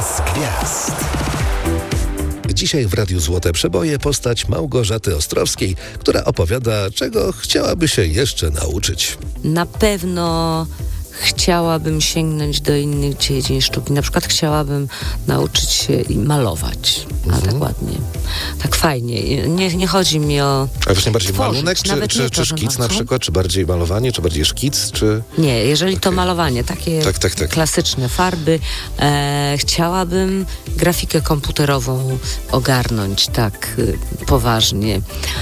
gwiazd. Dzisiaj w Radiu Złote Przeboje postać Małgorzaty Ostrowskiej, która opowiada, czego chciałaby się jeszcze nauczyć. Na pewno chciałabym sięgnąć do innych dziedzin sztuki. Na przykład chciałabym nauczyć się malować. A tak ładnie. Tak fajnie. Nie chodzi mi o... A właśnie bardziej tworzyć, malunek, czy szkic na przykład? Czy bardziej malowanie, czy bardziej szkic? Czy... Nie, jeżeli to malowanie, takie tak. klasyczne farby. Chciałabym grafikę komputerową ogarnąć tak poważnie.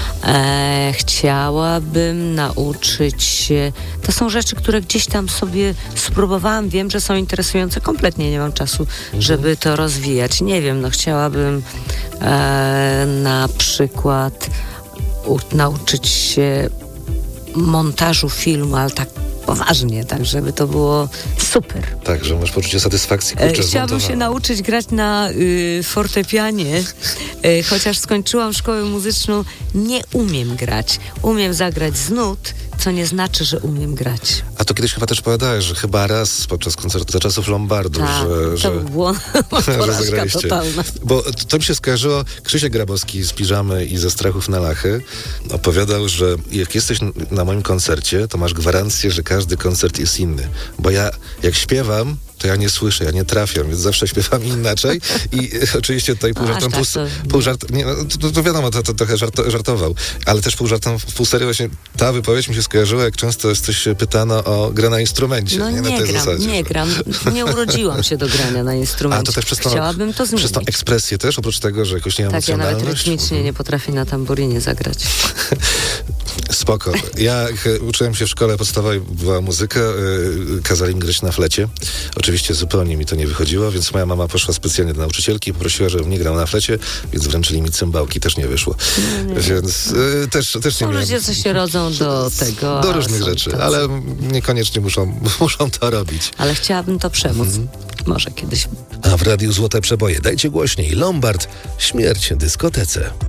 Chciałabym nauczyć się... To są rzeczy, które gdzieś tam sobie spróbowałam. Wiem, że są interesujące. Kompletnie nie mam czasu, żeby to rozwijać. Nie wiem, chciałabym na przykład nauczyć się montażu filmu, ale tak poważnie, tak żeby to było super. Tak, że masz poczucie satysfakcji. Chciałabym się nauczyć grać na fortepianie, chociaż skończyłam szkołę muzyczną, nie umiem grać. Umiem zagrać z nut, co nie znaczy, że umiem grać. A to kiedyś chyba też opowiadałeś, że chyba raz podczas koncertu za czasów Lombardu, to było porażka totalna. Bo to mi się skojarzyło, Krzysiek Grabowski z Piżamy i ze Strachów na Lachy opowiadał, że jak jesteś na moim koncercie, to masz gwarancję, że każdy koncert jest inny. Bo ja jak śpiewam, to ja nie słyszę, ja nie trafiam, więc zawsze śpiewam inaczej i oczywiście tutaj pół żartem, pół żart, nie, to wiadomo, to trochę żartował, ale też pół żartem, pół serio właśnie ta wypowiedź mi się skojarzyła, jak często jesteś pytano o grę na instrumencie. No nie gram, nie urodziłam się do grania na instrumencie. A to też chciałabym to zmienić. Przez tą ekspresję też, oprócz tego, że jakoś nie emocjonalność. Tak, ja nawet rytmicznie nie potrafię na tamburinie zagrać. Spoko. Ja jak uczyłem się w szkole podstawowej, była muzyka, kazali mi grać na flecie. Oczywiście zupełnie mi to nie wychodziło, więc moja mama poszła specjalnie do nauczycielki i poprosiła, żebym nie grał na flecie, więc wręczyli mi cymbałki, też nie wyszło. Nie. Więc też nie są miałem... ludzie, co się rodzą do tego. Do różnych rzeczy, tacy. ale niekoniecznie muszą to robić. Ale chciałabym to przemóc. Może kiedyś. A w Radiu Złote Przeboje dajcie głośniej. Lombard, śmierć dyskotece.